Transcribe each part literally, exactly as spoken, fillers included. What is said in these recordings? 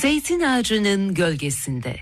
Zeytin ağacının gölgesinde.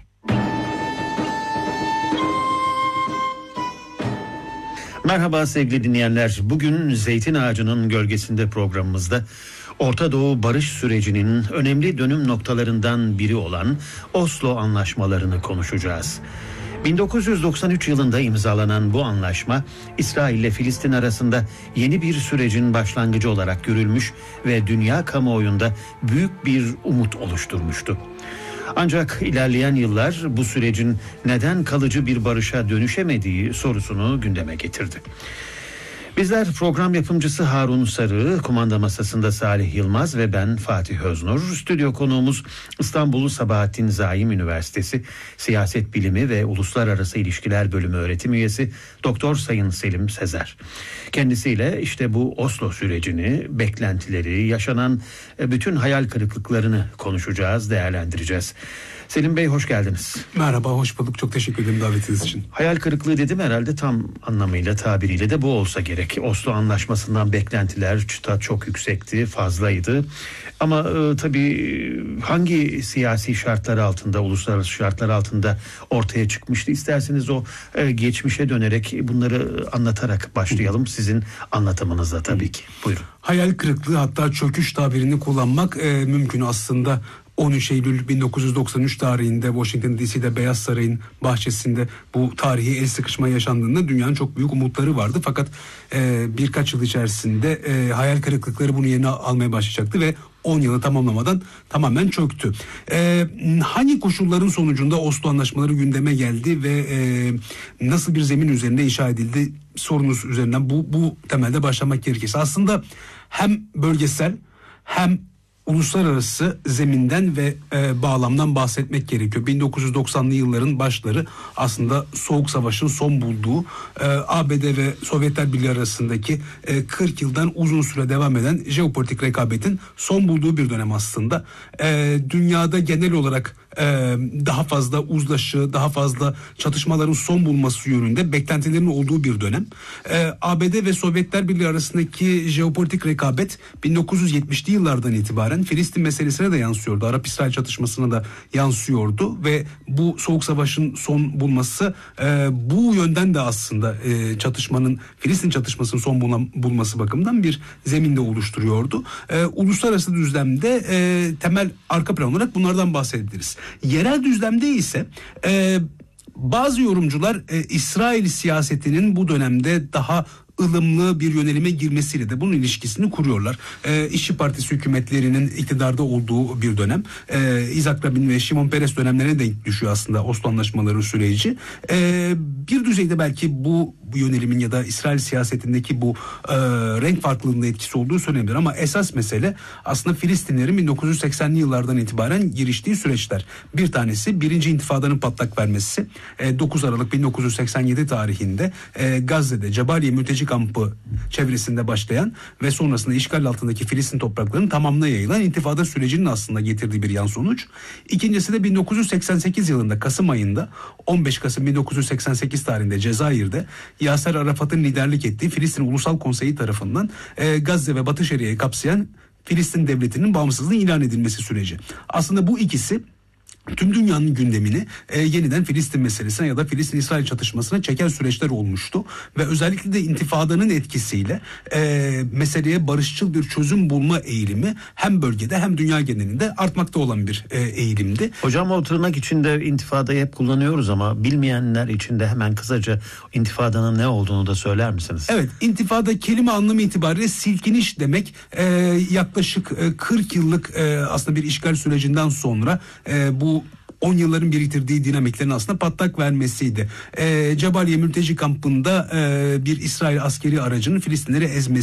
Merhaba sevgili dinleyenler. Bugün Zeytin Ağacı'nın Gölgesinde programımızda Orta Doğu barış sürecinin önemli dönüm noktalarından biri olan Oslo Anlaşmalarını konuşacağız. bin dokuz yüz doksan üç yılında imzalanan bu anlaşma, İsrail ile Filistin arasında yeni bir sürecin başlangıcı olarak görülmüş ve dünya kamuoyunda büyük bir umut oluşturmuştu. Ancak ilerleyen yıllar bu sürecin neden kalıcı bir barışa dönüşemediği sorusunu gündeme getirdi. Bizler program yapımcısı Harun Sarı, kumanda masasında Salih Yılmaz ve ben Fatih Öznur. Stüdyo konuğumuz İstanbul Sabahattin Zaim Üniversitesi Siyaset Bilimi ve Uluslararası İlişkiler Bölümü öğretim üyesi Doktor Sayın Selim Sezer. Kendisiyle işte bu Oslo sürecini, beklentileri, yaşanan bütün hayal kırıklıklarını konuşacağız, değerlendireceğiz. Selim Bey hoş geldiniz. Merhaba, hoş bulduk. Çok teşekkür ederim davetiniz için. Hayal kırıklığı dedim, herhalde tam anlamıyla, tabiriyle de bu olsa gerek. Oslo Anlaşması'ndan beklentiler çıta çok yüksekti, fazlaydı. Ama e, tabii hangi siyasi şartlar altında, uluslararası şartlar altında ortaya çıkmıştı? İsterseniz o e, geçmişe dönerek bunları anlatarak başlayalım. Sizin anlatımınızla tabii ki. Buyurun. Hayal kırıklığı, hatta çöküş tabirini kullanmak e, mümkün aslında. on üç Eylül bin dokuz yüz doksan üç tarihinde Washington D C'de Beyaz Saray'ın bahçesinde bu tarihi el sıkışma yaşandığında dünyanın çok büyük umutları vardı. Fakat e, birkaç yıl içerisinde e, hayal kırıklıkları bunu yerine almaya başlayacaktı ve on yılı tamamlamadan tamamen çöktü. Ee, hangi koşulların sonucunda Oslo Anlaşmaları gündeme geldi ve e, nasıl bir zemin üzerinde inşa edildi sorunuz üzerinden bu, bu temelde başlamak gerekirse. Aslında hem bölgesel hem uluslararası zeminden ve e, bağlamdan bahsetmek gerekiyor. bin dokuz yüz doksanlı yılların başları aslında Soğuk Savaş'ın son bulduğu e, A B D ve Sovyetler Birliği arasındaki e, kırk yıldan uzun süre devam eden jeopolitik rekabetin son bulduğu bir dönem aslında. E, dünyada genel olarak e, daha fazla uzlaşı, daha fazla çatışmaların son bulması yönünde beklentilerin olduğu bir dönem. E, A B D ve Sovyetler Birliği arasındaki jeopolitik rekabet bin dokuz yüz yetmişli yıllardan itibaren Filistin meselesine de yansıyordu. Arap-İsrail çatışmasına da yansıyordu ve bu Soğuk Savaş'ın son bulması e, bu yönden de aslında e, çatışmanın, Filistin çatışmasının son bulan, bulması bakımından bir zeminde oluşturuyordu. E, uluslararası düzlemde e, temel arka plan olarak bunlardan bahsedebiliriz. Yerel düzlemde ise e, bazı yorumcular e, İsrail siyasetinin bu dönemde daha ılımlı bir yönelime girmesiyle de bunun ilişkisini kuruyorlar. Ee, İşçi Partisi hükümetlerinin iktidarda olduğu bir dönem. Ee, İzak Rabin ve Şimon Peres dönemlerine denk düşüyor aslında Oslo Anlaşmaları süreci. Ee, bir düzeyde belki bu, bu yönelimin ya da İsrail siyasetindeki bu e, renk farklılığında etkisi olduğu söylenebilir. Ama esas mesele aslında Filistinlerin bin dokuz yüz seksenli yıllardan itibaren giriştiği süreçler. Bir tanesi Birinci İntifada'nın patlak vermesi. E, dokuz Aralık bin dokuz yüz seksen yedi tarihinde e, Gazze'de Cebaliye mülteci kampı çevresinde başlayan ve sonrasında işgal altındaki Filistin topraklarının tamamına yayılan intifada sürecinin aslında getirdiği bir yan sonuç. İkincisi de bin dokuz yüz seksen sekiz yılında Kasım ayında, on beş Kasım bin dokuz yüz seksen sekiz tarihinde Cezayir'de Yaser Arafat'ın liderlik ettiği Filistin Ulusal Konseyi tarafından e, Gazze ve Batı Şeria'yı kapsayan Filistin devletinin bağımsızlığı ilan edilmesi süreci. Aslında bu ikisi tüm dünyanın gündemini e, yeniden Filistin meselesine ya da Filistin-İsrail çatışmasına çeken süreçler olmuştu. Ve özellikle de intifadanın etkisiyle e, meseleye barışçıl bir çözüm bulma eğilimi hem bölgede hem dünya genelinde artmakta olan bir e, eğilimdi. Hocam o tırnak içinde intifadayı hep kullanıyoruz ama bilmeyenler için de hemen kısaca intifadanın ne olduğunu da söyler misiniz? Evet, intifada kelime anlamı itibariyle silkiniş demek. E, yaklaşık e, kırk yıllık e, aslında bir işgal sürecinden sonra e, bu on yılların biriktirdiği dinamiklerin aslında patlak vermesiydi. E, Cebaliye mülteci kampında e, bir İsrail askeri aracının Filistinleri ezmesi